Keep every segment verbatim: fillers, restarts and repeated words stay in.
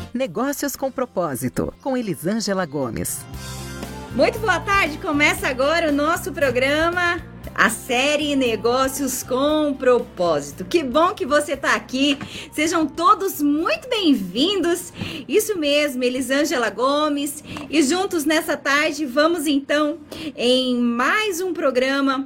Negócios com Propósito, com Elisângela Gomes. Muito boa tarde, começa agora o nosso programa, a série Negócios com Propósito. Que bom que você está aqui, sejam todos muito bem-vindos. Isso mesmo, Elisângela Gomes, e juntos nessa tarde vamos então em mais um programa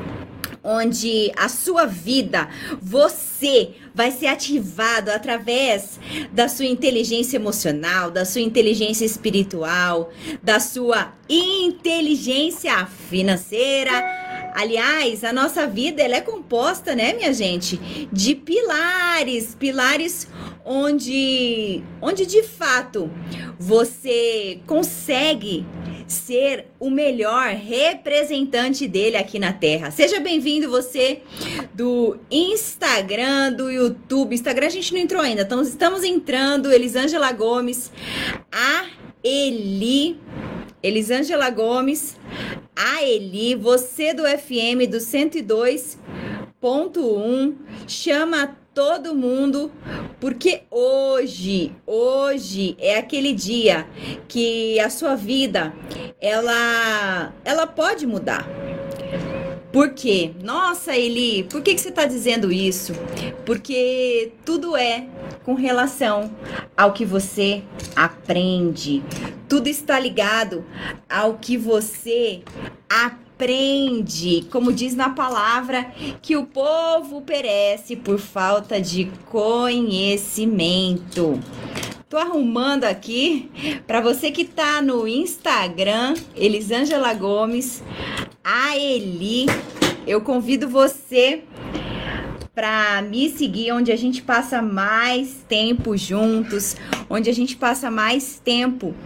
onde a sua vida, você vai ser ativado através da sua inteligência emocional, da sua inteligência espiritual, da sua inteligência financeira. Aliás, a nossa vida ela é composta, né, minha gente, de pilares, pilares onde, onde de fato você consegue ser o melhor representante dele aqui na Terra. Seja bem-vindo você do Instagram, do YouTube. Instagram a gente não entrou ainda, então estamos entrando. Elisângela Gomes, a Eli, Elisângela Gomes, a Eli, você do F M do cento e dois ponto um, chama todo mundo, porque hoje, hoje é aquele dia que a sua vida, ela, ela pode mudar. Por quê? Nossa, Eli, por que que você está dizendo isso? Porque tudo é com relação ao que você aprende. Tudo está ligado ao que você aprende. Aprende, como diz na palavra, que o povo perece por falta de conhecimento. Tô arrumando aqui para você que tá no Instagram, Elisângela Gomes, a Eli. Eu convido você para me seguir, onde a gente passa mais tempo juntos, onde a gente passa mais tempo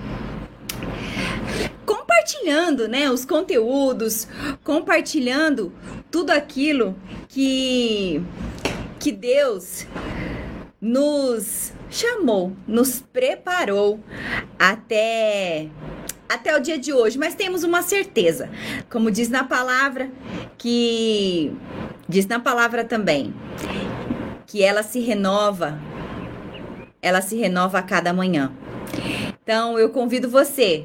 compartilhando, né, os conteúdos, compartilhando tudo aquilo que, que Deus nos chamou, nos preparou até, até o dia de hoje. Mas temos uma certeza, como diz na palavra, que diz na palavra também, que ela se renova, ela se renova a cada manhã. Então eu convido você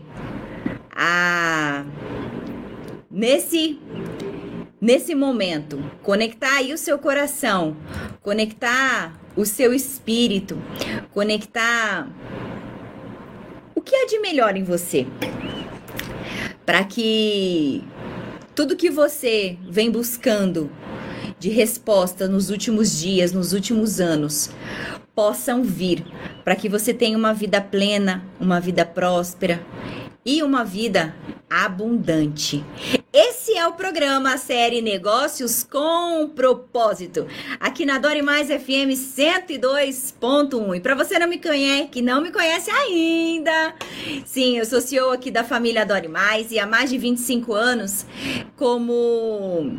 a nesse nesse momento conectar aí o seu coração, conectar o seu espírito, conectar o que há de melhor em você, para que tudo que você vem buscando de resposta nos últimos dias, nos últimos anos, possam vir, para que você tenha uma vida plena, uma vida próspera e uma vida abundante. Esse é o programa, a série Negócios com Propósito, aqui na Dore Mais F M cento e dois ponto um. E para você não me conhece, que não me conhece ainda, sim, eu sou C E O aqui da família Dore Mais e há mais de vinte e cinco anos como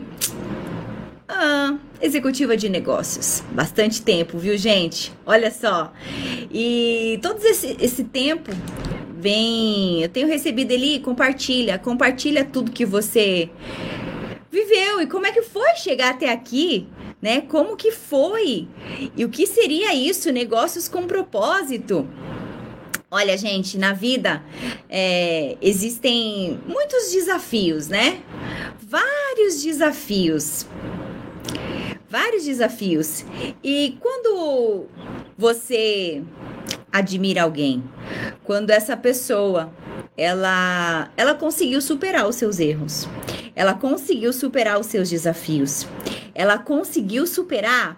ah, executiva de negócios. Bastante tempo, viu, gente? Olha só. E todo esse, esse tempo Bem, eu tenho recebido ele, compartilha, compartilha tudo que você viveu e como é que foi chegar até aqui, né? Como que foi? E o que seria isso? Negócios com propósito. Olha, gente, na vida é, existem muitos desafios, né? Vários desafios. Vários desafios. E quando você admira alguém, quando essa pessoa ela, ela conseguiu superar os seus erros, ela conseguiu superar os seus desafios, ela conseguiu superar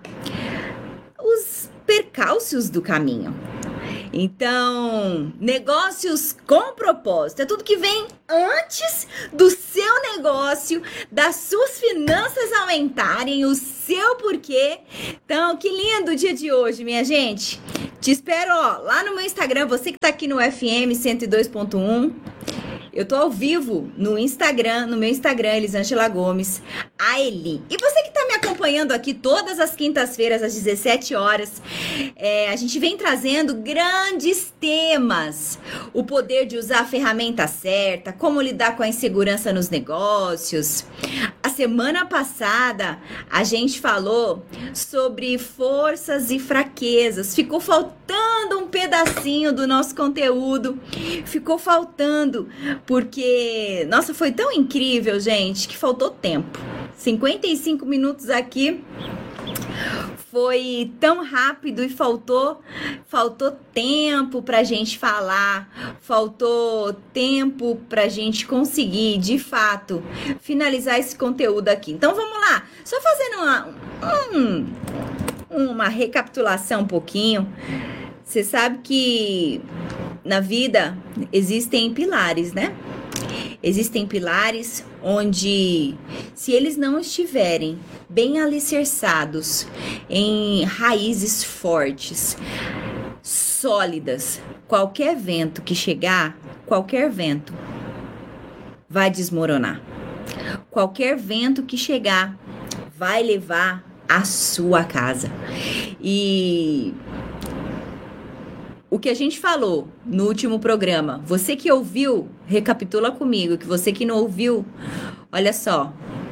os percalços do caminho. Então, negócios com propósito é tudo que vem antes do seu negócio, das suas finanças aumentarem, o seu porquê. Então, que lindo o dia de hoje, minha gente. Te espero, ó, lá no meu Instagram, você que tá aqui no F M cento e dois ponto um. Eu tô ao vivo no Instagram, no meu Instagram, Elisângela Gomes, a Eli. E você que tá me acompanhando aqui todas as quintas-feiras, às dezessete horas, é, a gente vem trazendo grandes temas. O poder de usar a ferramenta certa, como lidar com a insegurança nos negócios. A semana passada, a gente falou sobre forças e fraquezas. Ficou faltando um um pedacinho do nosso conteúdo ficou faltando, porque, nossa, foi tão incrível, gente, que faltou tempo. cinquenta e cinco minutos aqui. Foi tão rápido e faltou, faltou tempo pra gente falar, faltou tempo pra gente conseguir, de fato, finalizar esse conteúdo aqui. Então vamos lá, só fazendo uma, um, uma recapitulação um pouquinho. Você sabe que na vida existem pilares, né? Existem pilares onde, se eles não estiverem bem alicerçados em raízes fortes, sólidas, qualquer vento que chegar, qualquer vento vai desmoronar. Qualquer vento que chegar vai levar a sua casa. E o que a gente falou no último programa, você que ouviu, recapitula comigo, que você que não ouviu, olha só.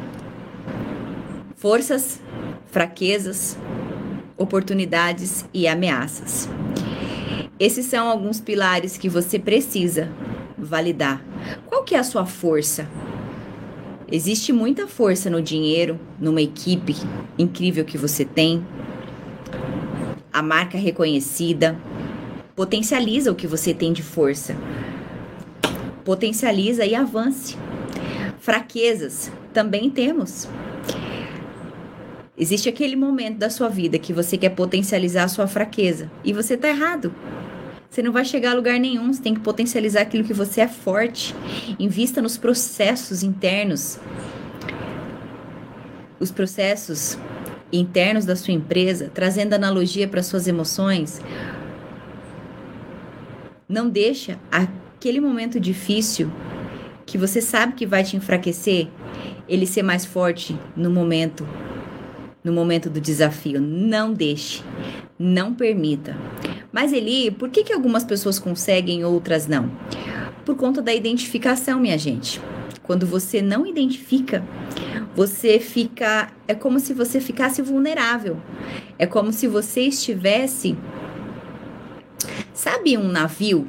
Forças, fraquezas, oportunidades e ameaças. Esses são alguns pilares que você precisa validar. Qual que é a sua força? Existe muita força no dinheiro, numa equipe incrível que você tem, a marca reconhecida. Potencializa o que você tem de força. Potencializa e avance. Fraquezas também temos. Existe aquele momento da sua vida que você quer potencializar a sua fraqueza e você tá errado. Você não vai chegar a lugar nenhum, você tem que potencializar aquilo que você é forte. Invista nos processos internos. Os processos internos da sua empresa, trazendo analogia para suas emoções. Não deixa aquele momento difícil que você sabe que vai te enfraquecer, ele ser mais forte no momento, no momento do desafio. Não deixe, não permita. Mas Eli, por que que algumas pessoas conseguem e outras não? Por conta da identificação, minha gente. Quando você não identifica, você fica, é como se você ficasse vulnerável. É como se você estivesse, sabe, um navio,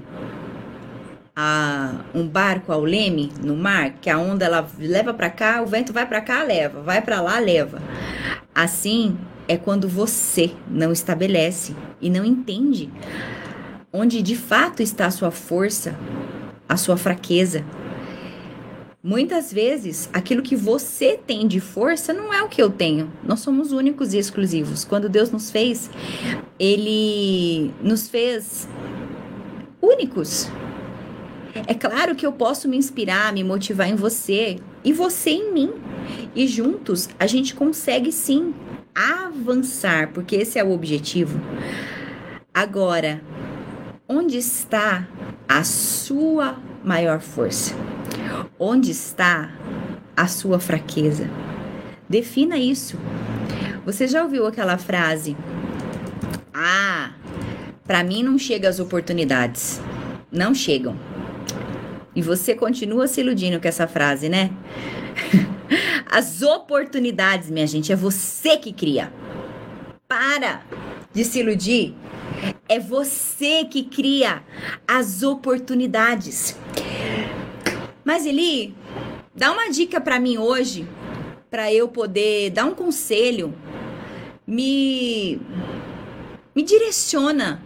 a, um barco ao leme no mar, que a onda ela leva para cá, o vento vai para cá, leva, vai para lá, leva. Assim é quando você não estabelece e não entende onde de fato está a sua força, a sua fraqueza. Muitas vezes, aquilo que você tem de força não é o que eu tenho. Nós somos únicos e exclusivos. Quando Deus nos fez, Ele nos fez únicos. É claro que eu posso me inspirar, me motivar em você e você em mim. E juntos a gente consegue sim avançar, porque esse é o objetivo. Agora, onde está a sua maior força? Onde está a sua fraqueza? Defina isso. Você já ouviu aquela frase? Ah, para mim não chegam as oportunidades. Não chegam. E você continua se iludindo com essa frase, né? As oportunidades, minha gente, é você que cria. Para de se iludir. É você que cria as oportunidades. Mas Eli, dá uma dica para mim hoje, para eu poder dar um conselho, me, me direciona.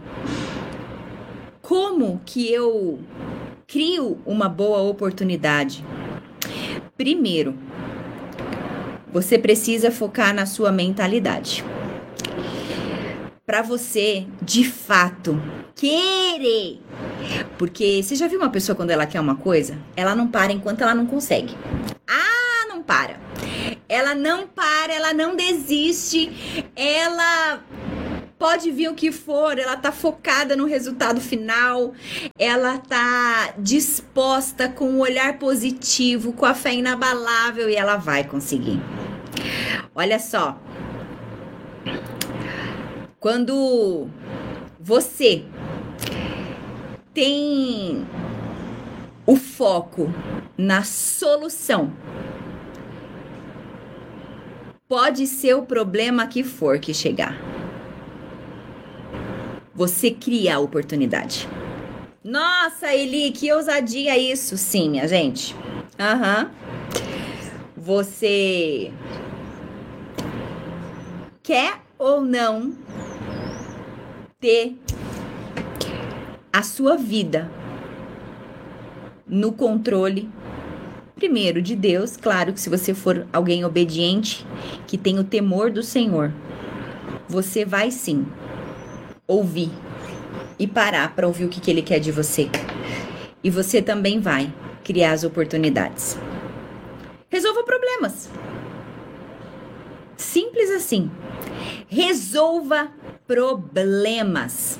Como que eu crio uma boa oportunidade? Primeiro, você precisa focar na sua mentalidade. Para você, de fato, querer. Porque você já viu uma pessoa quando ela quer uma coisa? Ela não para enquanto ela não consegue. Ah, não para. Ela não para, ela não desiste. Ela pode vir o que for, ela tá focada no resultado final. Ela tá disposta com um olhar positivo, com a fé inabalável e ela vai conseguir. Olha só. Quando você tem o foco na solução, pode ser o problema que for que chegar. você cria a oportunidade. Nossa, Eli, que ousadia isso. Sim, minha gente. Aham. Uhum. Você quer ou não ter a sua vida no controle, primeiro, de Deus. Claro que se você for alguém obediente, que tem o temor do Senhor, você vai sim ouvir e parar para ouvir o que, que Ele quer de você. E você também vai criar as oportunidades. Resolva problemas. Simples assim. Resolva problemas.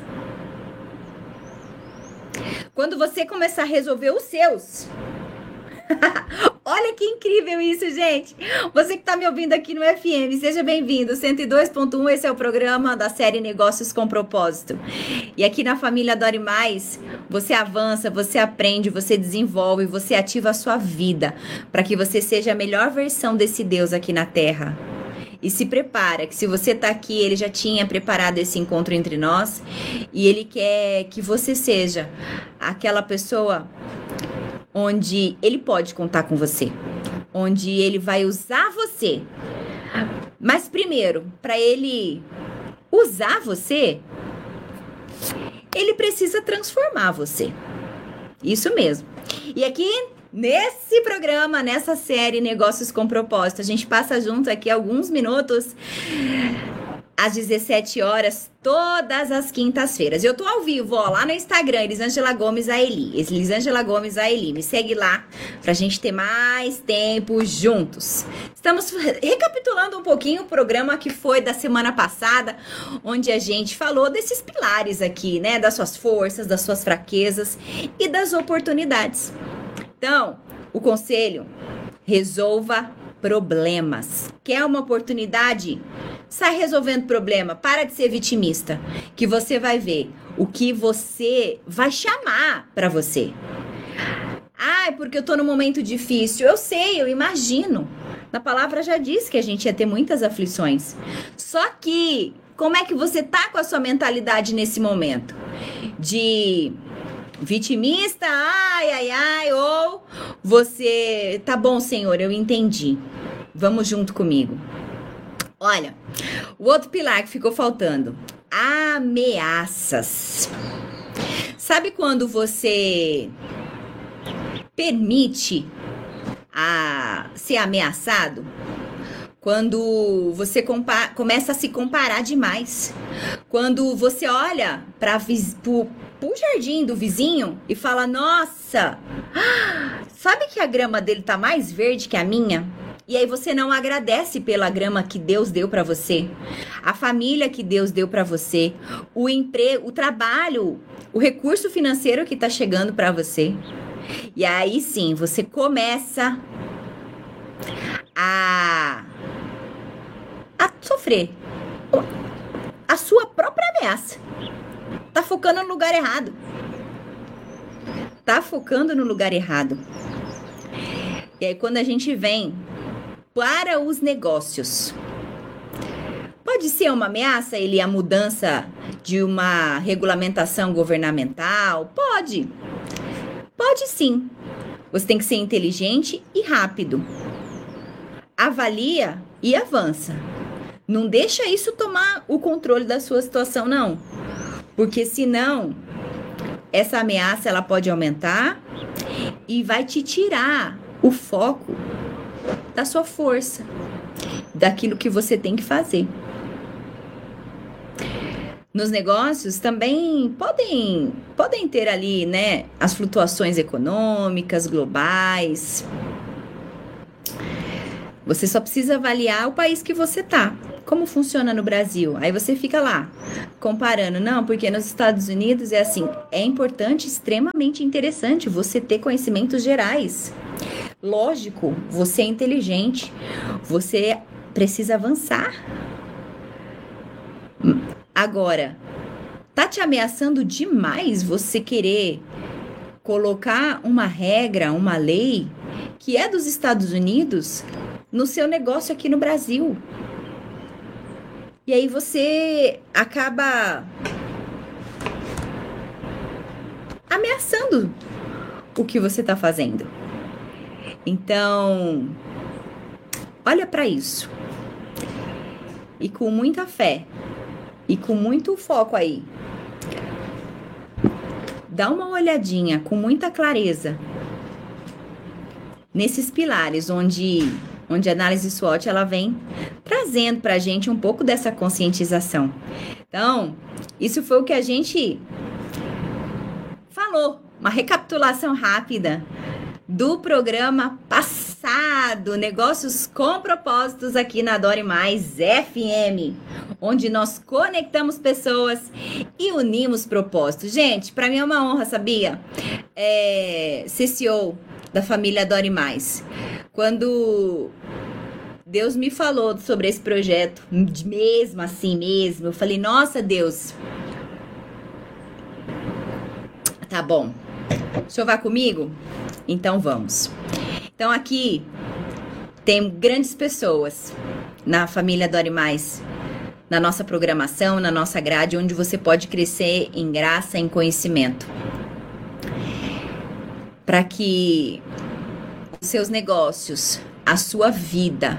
Quando você começar a resolver os seus... Olha que incrível isso, gente. Você que está me ouvindo aqui no F M, seja bem-vindo. cento e dois ponto um, esse é o programa da série Negócios com Propósito. E aqui na família Dore Mais, você avança, você aprende, você desenvolve, você ativa a sua vida para que você seja a melhor versão desse Deus aqui na Terra. E se prepara, que se você tá aqui, Ele já tinha preparado esse encontro entre nós. E Ele quer que você seja aquela pessoa onde Ele pode contar com você. Onde Ele vai usar você. Mas primeiro, para Ele usar você, Ele precisa transformar você. Isso mesmo. E aqui... nesse programa, nessa série Negócios com Propósito, a gente passa junto aqui alguns minutos às dezessete horas, todas as quintas-feiras. Eu tô ao vivo, ó, lá no Instagram, Elisângela Gomes a Eli. Elisângela Gomes a Eli. Me segue lá pra gente ter mais tempo juntos. Estamos recapitulando um pouquinho o programa que foi da semana passada, onde a gente falou desses pilares aqui, né? Das suas forças, das suas fraquezas e das oportunidades. Então, o conselho, resolva problemas. Quer uma oportunidade? Sai resolvendo problema, para de ser vitimista, que você vai ver o que você vai chamar para você. Ah, porque eu tô num momento difícil. Eu sei, eu imagino. Na palavra já diz que a gente ia ter muitas aflições. Só que, como é que você tá com a sua mentalidade nesse momento? De... vitimista, ai, ai, ai, ou você, tá bom, Senhor, eu entendi, vamos junto comigo. Olha, o outro pilar que ficou faltando, ameaças. Sabe quando você permite a ser ameaçado? Quando você começa a se comparar demais. Quando você olha para o jardim do vizinho e fala, nossa, sabe que a grama dele tá mais verde que a minha? E aí você não agradece pela grama que Deus deu para você, a família que Deus deu para você, o emprego, o trabalho, o recurso financeiro que tá chegando para você. E aí sim, você começa a, a sofrer a sua própria ameaça. Tá focando no lugar errado. Tá focando no lugar errado. E aí quando a gente vem para os negócios, pode ser uma ameaça, ele a mudança de uma regulamentação governamental? Pode. Pode sim. Você tem que ser inteligente e rápido. Avalia e avança. Não deixa isso tomar o controle da sua situação, não. Porque senão, essa ameaça ela pode aumentar e vai te tirar o foco da sua força, daquilo que você tem que fazer. Nos negócios também podem, podem ter ali, né, as flutuações econômicas, globais. Você só precisa avaliar o país que você tá. Como funciona no Brasil? Aí você fica lá, comparando. Não, porque nos Estados Unidos é assim. É importante, extremamente interessante você ter conhecimentos gerais. Lógico, você é inteligente. Você precisa avançar. Agora, tá te ameaçando demais você querer colocar uma regra, uma lei que é dos Estados Unidos no seu negócio aqui no Brasil. E aí você acaba ameaçando o que você está fazendo. Então, olha para isso. E com muita fé e com muito foco aí, dá uma olhadinha com muita clareza nesses pilares onde, onde a análise SWOT ela vem trazendo para a gente um pouco dessa conscientização. Então, isso foi o que a gente falou, uma recapitulação rápida do programa passado, Negócios com Propósitos, aqui na Adore Mais F M, onde nós conectamos pessoas e unimos propósitos. Gente, para mim é uma honra, sabia? É, ser C E O da família Adore Mais. Quando Deus me falou sobre esse projeto, mesmo assim mesmo, eu falei, nossa Deus, tá bom, o senhor vai comigo? Então vamos. Então aqui tem grandes pessoas na família Adore Mais, na nossa programação, na nossa grade, onde você pode crescer em graça, em conhecimento. Para que os seus negócios, a sua vida,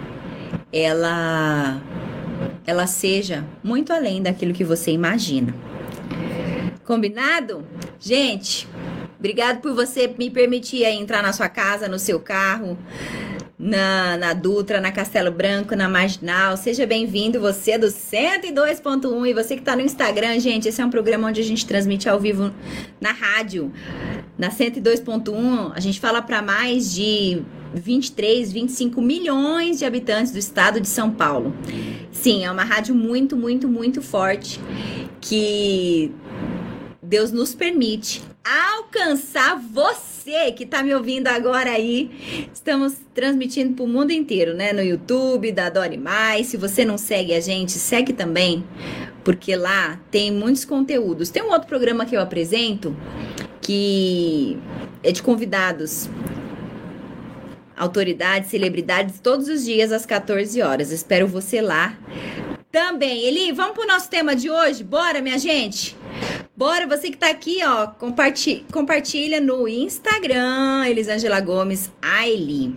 ela, ela seja muito além daquilo que você imagina. Combinado? Gente, obrigado por você me permitir aí entrar na sua casa, no seu carro, na, na Dutra, na Castelo Branco, na Marginal. Seja bem-vindo, você é do cento e dois ponto um e você que tá no Instagram, gente, esse é um programa onde a gente transmite ao vivo na rádio. Na cento e dois ponto um, a gente fala para mais de vinte e três, vinte e cinco milhões de habitantes do estado de São Paulo. Sim, é uma rádio muito, muito, muito forte que Deus nos permite alcançar você que tá me ouvindo agora aí. Estamos transmitindo pro mundo inteiro, né? No YouTube da Adore Mais. Se você não segue a gente, segue também, porque lá tem muitos conteúdos. Tem um outro programa que eu apresento que é de convidados, autoridades, celebridades, todos os dias às quatorze horas. Espero você lá também. Eli, vamos pro nosso tema de hoje? Bora, minha gente? Bora, você que tá aqui, ó, compartilha, compartilha no Instagram, Elisângela Gomes, a Eli.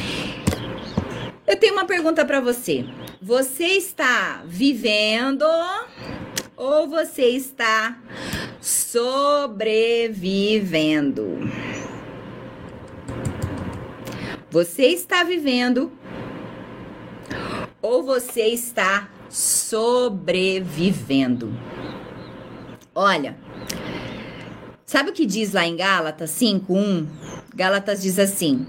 Eu tenho uma pergunta pra você. Você está vivendo ou você está sobrevivendo? Você está vivendo ou você está sobrevivendo? Olha, sabe o que diz lá em Gálatas cinco, um? Gálatas diz assim: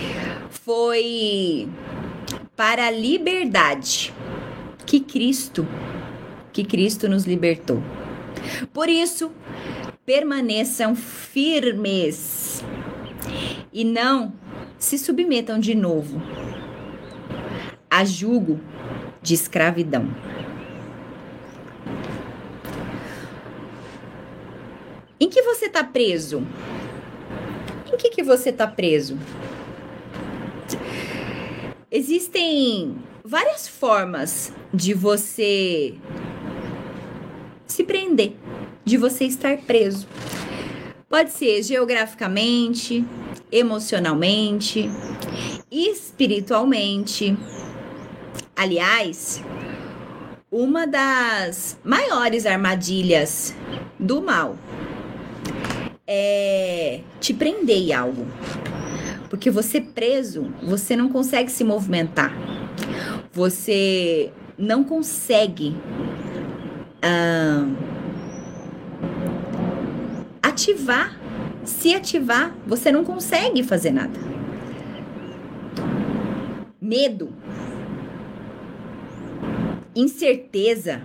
foi para a liberdade que Cristo, que Cristo nos libertou. Por isso, permaneçam firmes e não se submetam de novo a jugo de escravidão. Em que você está preso? Em que, que você está preso? Existem várias formas de você se prender, de você estar preso. Pode ser geograficamente, emocionalmente, espiritualmente. Aliás, uma das maiores armadilhas do mal é te prender em algo. Porque você preso, você não consegue se movimentar. Você não consegue ah, ativar, se ativar, você não consegue fazer nada. Medo, incerteza,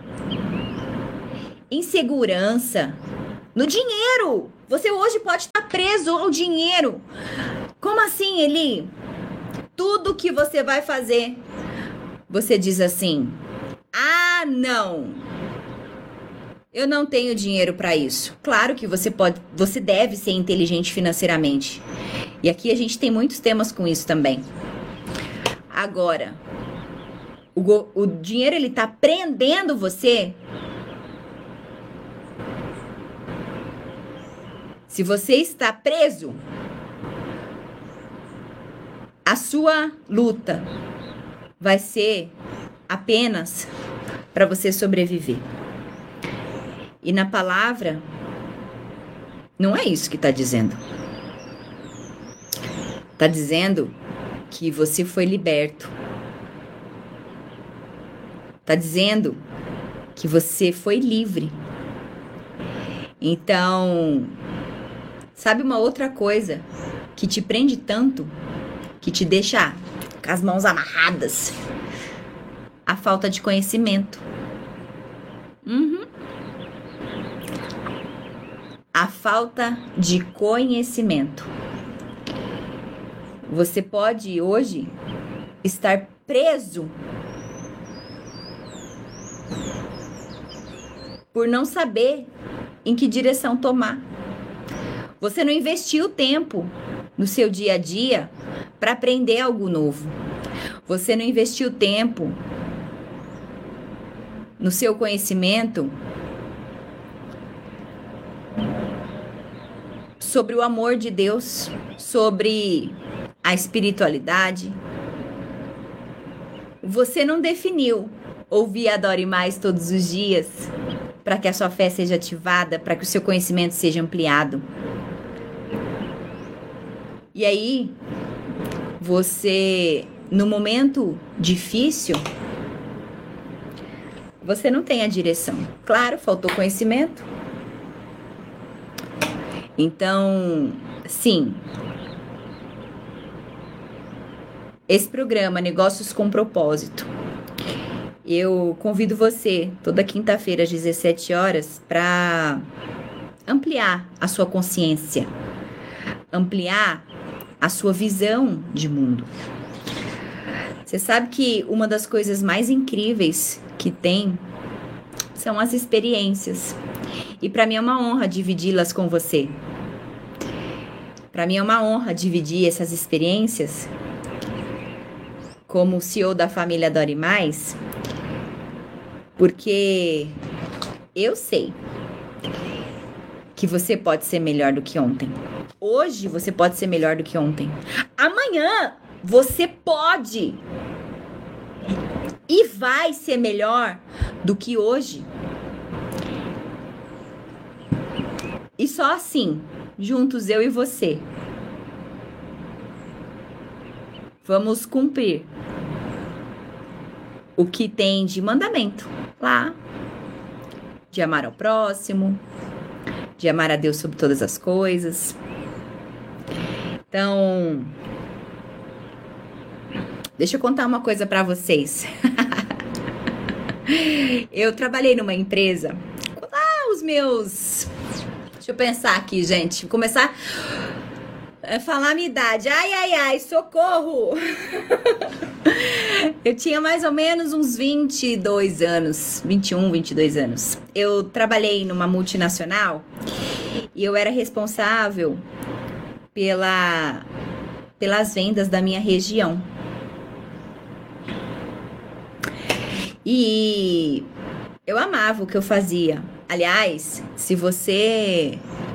insegurança, no dinheiro. Você hoje pode estar preso ao dinheiro. Como assim, Eli? Tudo que você vai fazer, você diz assim: ah, não, eu não tenho dinheiro para isso. Claro que você pode, você deve ser inteligente financeiramente. E aqui a gente tem muitos temas com isso também. Agora, o, o dinheiro, ele tá prendendo você. Se você está preso, a sua luta vai ser apenas para você sobreviver. E na palavra, não é isso que está dizendo. Está dizendo que você foi liberto. Está dizendo que você foi livre. Então, sabe uma outra coisa que te prende tanto, que te deixa com as mãos amarradas? A falta de conhecimento. Uhum. A falta de conhecimento. Você pode hoje estar preso por não saber em que direção tomar. Você não investiu tempo no seu dia a dia para aprender algo novo. Você não investiu tempo no seu conhecimento sobre o amor de Deus, sobre a espiritualidade. Você não definiu ouvir Adore Mais todos os dias para que a sua fé seja ativada, para que o seu conhecimento seja ampliado. E aí, você, no momento difícil, você não tem a direção. Claro, faltou conhecimento. Então, sim, esse programa Negócios com Propósito, eu convido você toda quinta-feira às dezessete horas para ampliar a sua consciência, ampliar a sua visão de mundo. Você sabe que uma das coisas mais incríveis que tem são as experiências. E para mim é uma honra dividi-las com você. Para mim é uma honra dividir essas experiências como C E O da família Adore Mais, porque eu sei que você pode ser melhor do que ontem. Hoje você pode ser melhor do que ontem. Amanhã você pode e vai ser melhor do que hoje. E só assim, juntos eu e você, vamos cumprir o que tem de mandamento lá, de amar ao próximo, de amar a Deus sobre todas as coisas. Então, deixa eu contar uma coisa pra vocês. Eu trabalhei numa empresa, ah, os meus... Deixa eu pensar aqui, gente. Vou começar a falar a minha idade. Ai, ai, ai, socorro! Eu tinha mais ou menos uns vinte e dois anos, vinte e um, vinte e dois anos. Eu trabalhei numa multinacional e eu era responsável pela, pelas vendas da minha região. E eu amava o que eu fazia. Aliás, se você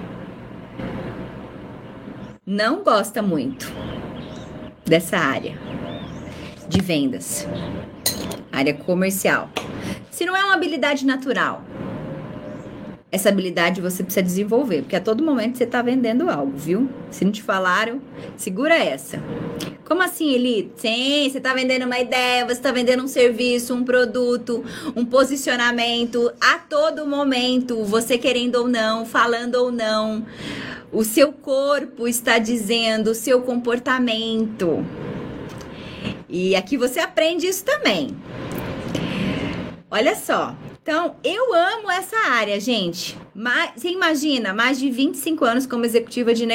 não gosta muito dessa área de vendas, área comercial, se não é uma habilidade natural, essa habilidade você precisa desenvolver, porque a todo momento você está vendendo algo, viu? Se não te falaram, segura essa. Como assim, Eli? Sim, você está vendendo uma ideia, você está vendendo um serviço, um produto, um posicionamento. A todo momento, você querendo ou não, falando ou não, o seu corpo está dizendo, o seu comportamento. E aqui você aprende isso também. Olha só. Então, eu amo essa área, gente. Mas, você imagina, mais de vinte e cinco anos como executiva de negócio.